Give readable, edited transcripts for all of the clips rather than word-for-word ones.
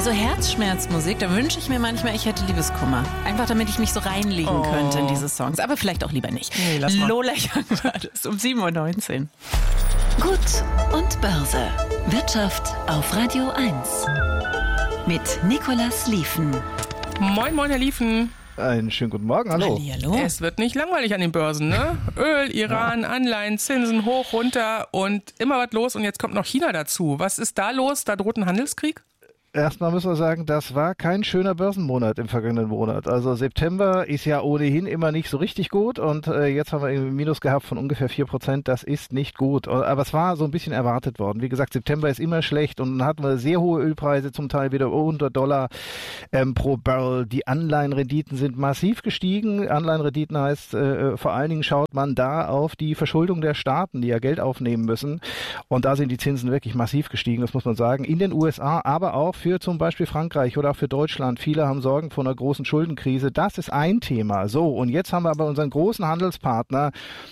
Also Herzschmerzmusik, da wünsche ich mir manchmal, ich hätte Liebeskummer. Einfach damit ich mich so reinlegen könnte in diese Songs. Aber vielleicht auch lieber nicht. Nee, lass mal. Lola Young war das um 7.19 Uhr. Gut und Börse. Wirtschaft auf Radio 1. Mit Nicolas Liefen. Moin, moin, Herr Liefen. Einen schönen guten Morgen, hallo. Hallo. Es wird nicht langweilig an den Börsen, ne? Öl, Iran, Anleihen, Zinsen hoch, runter und immer was los. Und jetzt kommt noch China dazu. Was ist da los? Da droht ein Handelskrieg? Erstmal müssen wir sagen, das war kein schöner Börsenmonat im vergangenen Monat. Also September ist ja ohnehin immer nicht so richtig gut und jetzt haben wir irgendwie ein Minus gehabt von ungefähr 4%. Das ist nicht gut. Aber es war so ein bisschen erwartet worden. Wie gesagt, September ist immer schlecht und dann hatten wir sehr hohe Ölpreise, zum Teil wieder $100 pro Barrel. Die Anleihenrenditen sind massiv gestiegen. Anleihenrenditen heißt, vor allen Dingen schaut man da auf die Verschuldung der Staaten, die ja Geld aufnehmen müssen. Und da sind die Zinsen wirklich massiv gestiegen, das muss man sagen. In den USA, aber auch für zum Beispiel Frankreich oder auch für Deutschland. Viele haben Sorgen vor einer großen Schuldenkrise. Das ist ein Thema. So, und jetzt haben wir aber unseren großen Handelspartner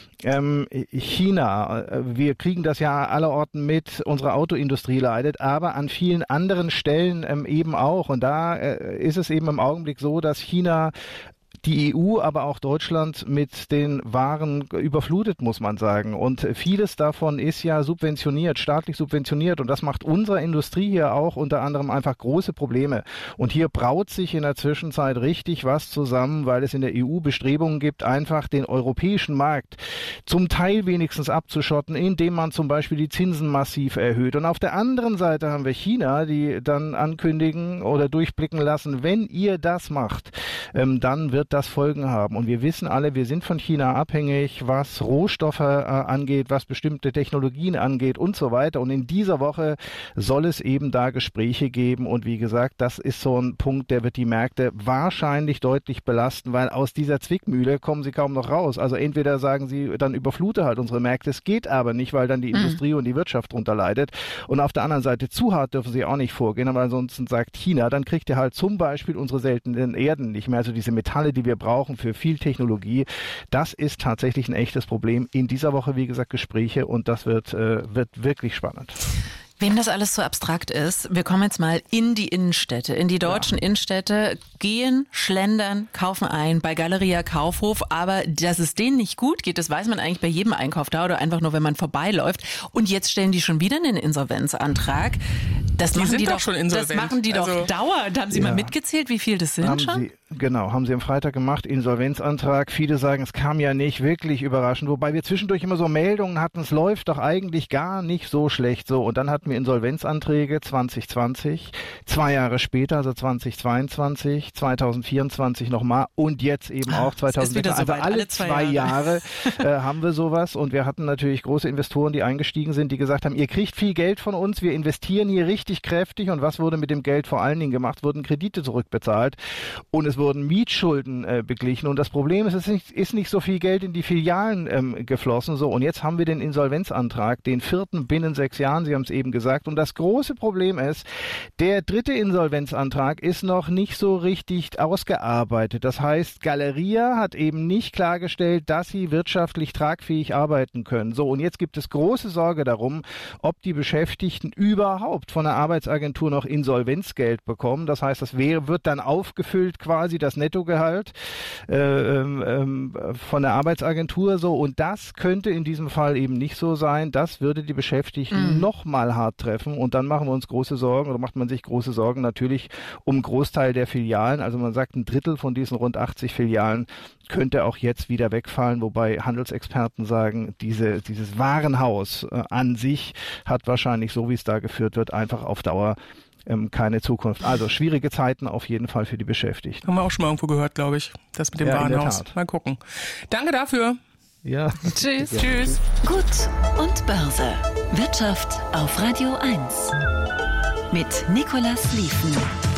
China. Wir kriegen das ja allerorten mit, unsere Autoindustrie leidet, aber an vielen anderen Stellen eben auch. Und da ist es eben im Augenblick so, dass China die EU, aber auch Deutschland mit den Waren überflutet, muss man sagen. Und vieles davon ist ja subventioniert, staatlich subventioniert. Und das macht unserer Industrie hier auch unter anderem einfach große Probleme. Und hier braut sich in der Zwischenzeit richtig was zusammen, weil es in der EU Bestrebungen gibt, einfach den europäischen Markt zum Teil wenigstens abzuschotten, indem man zum Beispiel die Zinsen massiv erhöht. Und auf der anderen Seite haben wir China, die dann ankündigen oder durchblicken lassen, wenn ihr das macht, dann wird das Folgen haben. Und wir wissen alle, wir sind von China abhängig, was Rohstoffe angeht, was bestimmte Technologien angeht und so weiter. Und in dieser Woche soll es eben da Gespräche geben. Und wie gesagt, das ist so ein Punkt, der wird die Märkte wahrscheinlich deutlich belasten, weil aus dieser Zwickmühle kommen sie kaum noch raus. Also entweder sagen sie, dann überflute halt unsere Märkte. Es geht aber nicht, weil dann die Industrie und die Wirtschaft drunter leidet. Und auf der anderen Seite, zu hart dürfen sie auch nicht vorgehen. Aber ansonsten sagt China, dann kriegt ihr halt zum Beispiel unsere seltenen Erden nicht mehr. Also diese Metalle, die wir brauchen für viel Technologie. Das ist tatsächlich ein echtes Problem. In dieser Woche, wie gesagt, Gespräche und das wird wirklich spannend. Wem das alles so abstrakt ist, wir kommen jetzt mal in die Innenstädte, in die deutschen Innenstädte, gehen, schlendern, kaufen ein bei Galeria Kaufhof, aber dass es denen nicht gut geht, das weiß man eigentlich bei jedem Einkauf da oder einfach nur, wenn man vorbeiläuft. Und jetzt stellen die schon wieder einen Insolvenzantrag. Das machen die doch schon insolvent. Das machen die doch dauernd. Haben Sie mal mitgezählt, wie viel das sind schon? Haben sie am Freitag gemacht, Insolvenzantrag. Viele sagen, es kam ja nicht wirklich überraschend, wobei wir zwischendurch immer so Meldungen hatten, es läuft doch eigentlich gar nicht so schlecht so. Und dann hatten wir Insolvenzanträge 2020, 2 Jahre später, also 2022, 2024 nochmal und jetzt eben auch 2026. Also alle 2 Jahre haben wir sowas und wir hatten natürlich große Investoren, die eingestiegen sind, die gesagt haben, ihr kriegt viel Geld von uns, wir investieren hier richtig kräftig und was wurde mit dem Geld vor allen Dingen gemacht? Wurden Kredite zurückbezahlt und es wurden Mietschulden beglichen und das Problem ist, es ist nicht so viel Geld in die Filialen geflossen. So, und jetzt haben wir den Insolvenzantrag, den 4. binnen 6 Jahren, Sie haben es eben gesagt. Und das große Problem ist, der 3. Insolvenzantrag ist noch nicht so richtig ausgearbeitet. Das heißt, Galeria hat eben nicht klargestellt, dass sie wirtschaftlich tragfähig arbeiten können. So, und jetzt gibt es große Sorge darum, ob die Beschäftigten überhaupt von der Arbeitsagentur noch Insolvenzgeld bekommen. Das heißt, das wird dann aufgefüllt quasi das Nettogehalt von der Arbeitsagentur so und das könnte in diesem Fall eben nicht so sein. Das würde die Beschäftigten nochmal hart treffen und dann machen wir uns große Sorgen oder macht man sich große Sorgen natürlich um einen Großteil der Filialen. Also man sagt, ein Drittel von diesen rund 80 Filialen könnte auch jetzt wieder wegfallen, wobei Handelsexperten sagen, dieses Warenhaus an sich hat wahrscheinlich, so wie es da geführt wird, einfach auf Dauer keine Zukunft. Also schwierige Zeiten auf jeden Fall für die Beschäftigten. Haben wir auch schon mal irgendwo gehört, glaube ich, das mit dem Warenhaus. Mal gucken. Danke dafür. Ja. Tschüss. Tschüss. Gut und Börse. Wirtschaft auf Radio 1. Mit Nicolas Liefen.